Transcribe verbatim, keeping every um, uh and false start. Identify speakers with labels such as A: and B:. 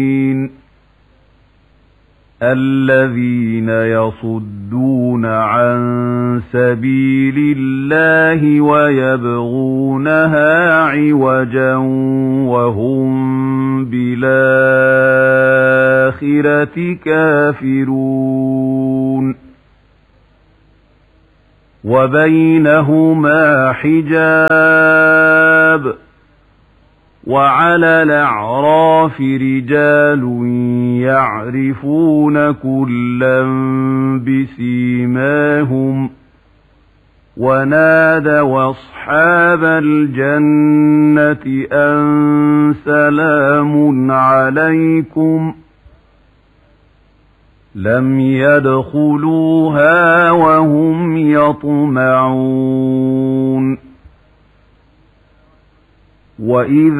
A: الذين يصدون عن سبيل الله ويبغونها عوجا وهم بالآخرة كافرون وبينهما حجاب وعلى الأعراف رجال يعرفون كلا بسيماهم ونادوا أصحاب الجنة أن سلام عليكم لم يدخلوها وهم يطمعون وإذا